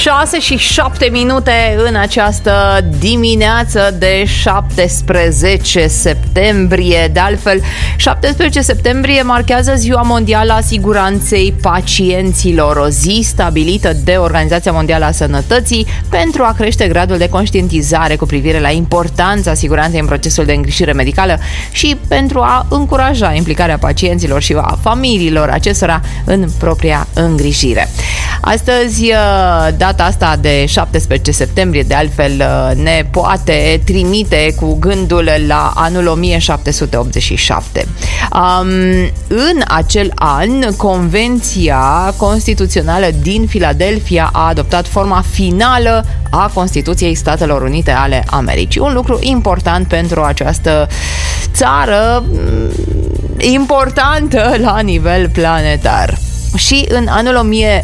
6:07 în această dimineață de 17 septembrie. De altfel, 17 septembrie marchează Ziua Mondială a Siguranței Pacienților, o zi stabilită de Organizația Mondială a Sănătății pentru a crește gradul de conștientizare cu privire la importanța siguranței în procesul de îngrijire medicală și pentru a încuraja implicarea pacienților și a familiilor acestora în propria îngrijire. Astăzi, data asta de 17 septembrie, de altfel, ne poate trimite cu gândul la anul 1787. În acel an, Convenția Constituțională din Philadelphia a adoptat forma finală a Constituției Statelor Unite ale Americii. Un lucru important pentru această țară importantă la nivel planetar. Și în anul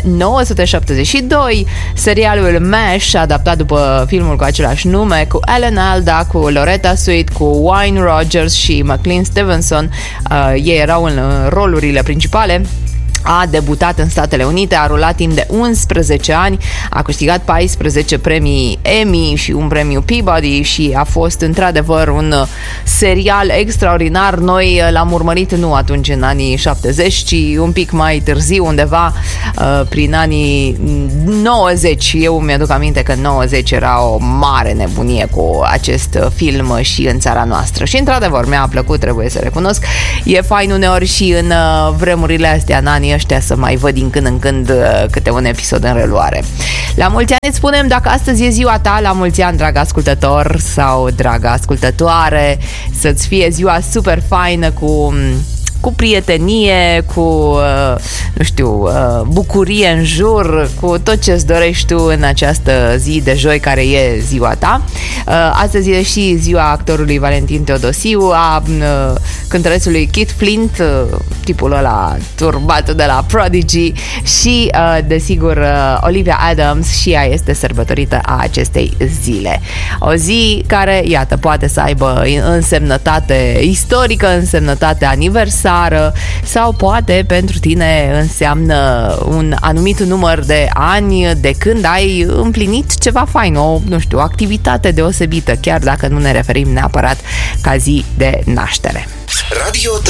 1972, serialul MASH, adaptat după filmul cu același nume, cu Alan Alda, cu Loretta Swit, cu Wayne Rogers și McLean Stevenson, ei erau în rolurile principale, a debutat în Statele Unite, a rulat timp de 11 ani, a câștigat 14 premii Emmy și un premiu Peabody și a fost într-adevăr un serial extraordinar. Noi l-am urmărit nu atunci în anii 70, ci un pic mai târziu, undeva prin anii 90. Eu mi-aduc aminte că în 90 era o mare nebunie cu acest film și în țara noastră. Și într-adevăr mi-a plăcut, trebuie să recunosc. E fain uneori și în vremurile astea, în anii ăștia, să mai văd din când în când câte un episod în reluare. La mulți ani îți spunem, dacă astăzi e ziua ta, la mulți ani, drag ascultător sau dragă ascultătoare, să-ți fie ziua super faină, cu prietenie, cu, bucurie în jur, cu tot ce-ți dorești tu în această zi de joi care e ziua ta. Astăzi e și ziua actorului Valentin Teodosiu, a cântărețului Keith Flint, tipul ăla turbat de la Prodigy și, desigur, Olivia Adams, și ea este sărbătorită a acestei zile. O zi care, iată, poate să aibă însemnătate istorică, însemnătate aniversară, sau poate pentru tine înseamnă un anumit număr de ani de când ai împlinit ceva fain, o activitate deosebită, chiar dacă nu ne referim neapărat ca zi de naștere. Radio